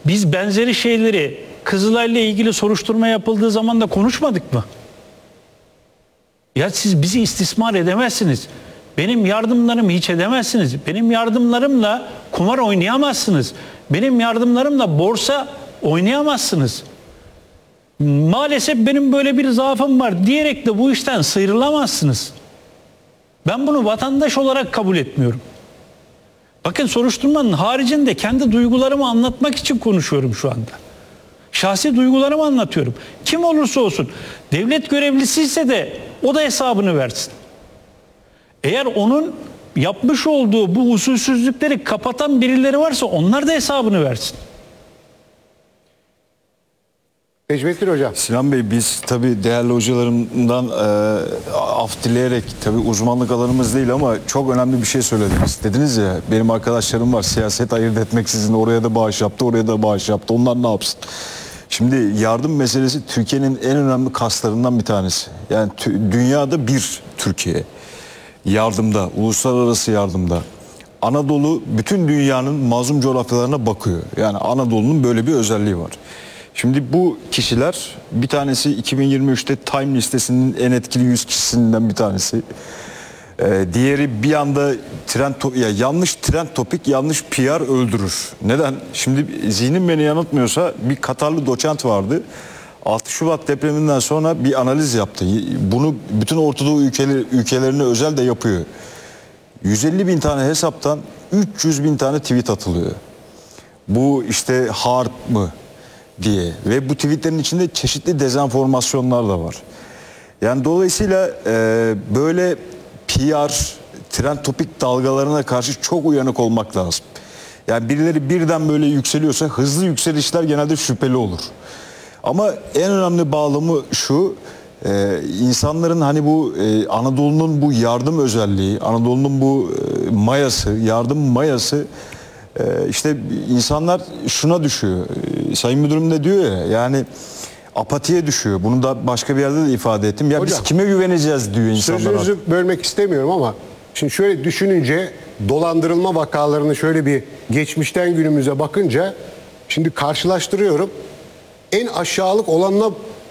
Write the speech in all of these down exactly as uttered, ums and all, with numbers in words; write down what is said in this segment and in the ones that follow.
Biz benzeri şeyleri Kızılay'la ilgili soruşturma yapıldığı zaman da konuşmadık mı? Ya siz bizi istismar edemezsiniz. Benim yardımlarımı hiç edemezsiniz. Benim yardımlarımla kumar oynayamazsınız. Benim yardımlarımla borsa oynayamazsınız. Maalesef benim böyle bir zaafım var diyerek de bu işten sıyrılamazsınız. Ben bunu vatandaş olarak kabul etmiyorum. Bakın, soruşturmanın haricinde kendi duygularımı anlatmak için konuşuyorum şu anda. Şahsi duygularımı anlatıyorum. Kim olursa olsun, devlet görevlisi ise de o da hesabını versin. Eğer onun yapmış olduğu bu usulsüzlükleri kapatan birileri varsa onlar da hesabını versin. Necmettin Hocam. Sinan Bey, biz tabii değerli hocalarımdan e, af dileyerek, tabii uzmanlık alanımız değil ama çok önemli bir şey söylediniz. Dediniz ya, benim arkadaşlarım var, siyaset ayırt etmeksizin oraya da bağış yaptı, oraya da bağış yaptı. Onlar ne yapsın? Şimdi yardım meselesi Türkiye'nin en önemli kaslarından bir tanesi. Yani dünyada bir Türkiye. Yardımda, uluslararası yardımda. Anadolu bütün dünyanın mazlum coğrafyalarına bakıyor. Yani Anadolu'nun böyle bir özelliği var. Şimdi bu kişiler, bir tanesi iki bin yirmi üçte Time listesinin en etkili yüz kişisinden bir tanesi. Ee, diğeri bir anda trend ya yanlış trend topik, yanlış P R öldürür. Neden? Şimdi zihnim beni yanıltmıyorsa bir Katarlı doçent vardı. altı Şubat depreminden sonra bir analiz yaptı. Bunu bütün Orta Doğu ülkeleri, ülkelerine özel de yapıyor. yüz elli bin tane hesaptan üç yüz bin tane tweet atılıyor. Bu işte harp mı diye ve bu tweetlerin içinde çeşitli dezenformasyonlar da var. Yani dolayısıyla e, böyle P R, trend topik dalgalarına karşı çok uyanık olmak lazım. Yani birileri birden böyle yükseliyorsa hızlı yükselişler genelde şüpheli olur. Ama en önemli bağlamı şu, e, insanların hani bu e, Anadolu'nun bu yardım özelliği, Anadolu'nun bu e, mayası, yardım mayası, e, işte insanlar şuna düşüyor. E, Sayın Müdürüm de diyor ya, yani apatiye düşüyor. Bunu da başka bir yerde de ifade ettim. Ya Hocam, biz kime güveneceğiz diyor insanlar. Sözünüzü bölmek istemiyorum ama şimdi şöyle düşününce, dolandırılma vakalarını şöyle bir geçmişten günümüze bakınca şimdi karşılaştırıyorum. En aşağılık olanına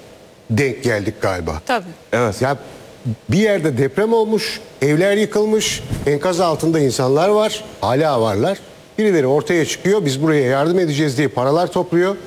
denk geldik galiba. Tabii. Evet. Ya bir yerde deprem olmuş, evler yıkılmış, enkaz altında insanlar var, hala varlar. Birileri ortaya çıkıyor, biz buraya yardım edeceğiz diye paralar topluyor.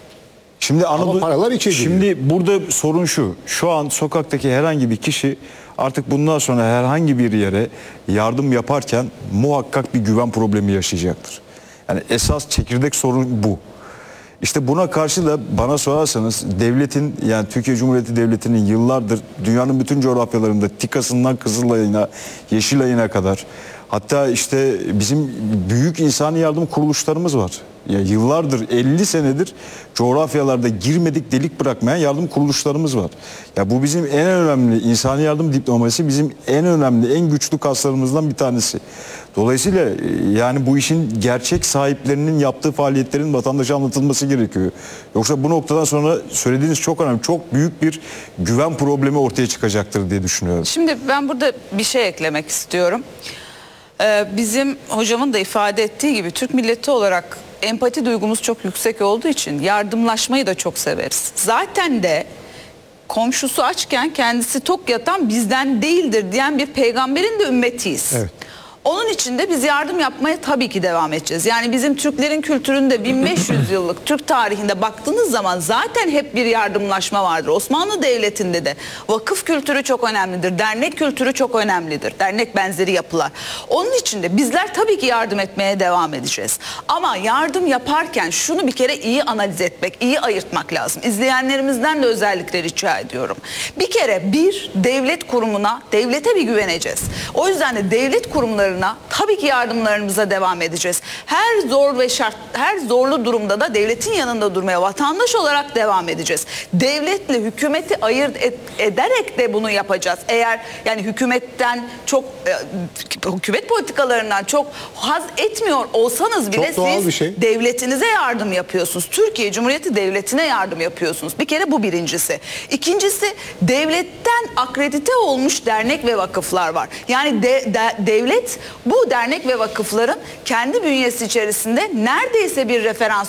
Şimdi Anadolu, paralar iç ediliyor. Şimdi burada sorun şu. Şu an sokaktaki herhangi bir kişi artık bundan sonra herhangi bir yere yardım yaparken muhakkak bir güven problemi yaşayacaktır. Yani esas çekirdek sorun bu. İşte buna karşı da bana sorarsanız devletin, yani Türkiye Cumhuriyeti Devleti'nin yıllardır dünyanın bütün coğrafyalarında TİKA'sından Kızılay'ına, Yeşilay'ına kadar, hatta işte bizim büyük insani yardım kuruluşlarımız var. Ya yıllardır, elli senedir coğrafyalarda girmedik delik bırakmayan yardım kuruluşlarımız var. Ya bu bizim en önemli insani yardım diplomasisi, bizim en önemli, en güçlü kaslarımızdan bir tanesi. Dolayısıyla yani bu işin gerçek sahiplerinin yaptığı faaliyetlerin vatandaşa anlatılması gerekiyor. Yoksa bu noktadan sonra söylediğiniz çok önemli, çok büyük bir güven problemi ortaya çıkacaktır diye düşünüyorum. Şimdi ben burada bir şey eklemek istiyorum. Ee, bizim hocamın da ifade ettiği gibi Türk milleti olarak empati duygumuz çok yüksek olduğu için yardımlaşmayı da çok severiz. Zaten de komşusu açken kendisi tok yatan bizden değildir diyen bir peygamberin de ümmetiyiz. Evet. Onun için de biz yardım yapmaya tabii ki devam edeceğiz. Yani bizim Türklerin kültüründe bin beş yüz yıllık Türk tarihinde baktığınız zaman zaten hep bir yardımlaşma vardır. Osmanlı Devleti'nde de vakıf kültürü çok önemlidir. Dernek kültürü çok önemlidir. Dernek benzeri yapılar. Onun için de bizler tabii ki yardım etmeye devam edeceğiz. Ama yardım yaparken şunu bir kere iyi analiz etmek, iyi ayırtmak lazım. İzleyenlerimizden de özellikle rica ediyorum. Bir kere bir devlet kurumuna, devlete bir güveneceğiz. O yüzden de devlet kurumları tabii ki yardımlarımıza devam edeceğiz. Her zor ve şart, her zorlu durumda da devletin yanında durmaya vatandaş olarak devam edeceğiz. Devletle hükümeti ayırt et, ederek de bunu yapacağız. Eğer yani hükümetten çok e, hükümet politikalarından çok haz etmiyor olsanız bile siz şey. devletinize yardım yapıyorsunuz. Türkiye Cumhuriyeti Devleti'ne yardım yapıyorsunuz. Bir kere bu birincisi. İkincisi, devletten akredite olmuş dernek ve vakıflar var. Yani de, de, devlet bu dernek ve vakıfların kendi bünyesi içerisinde neredeyse bir referans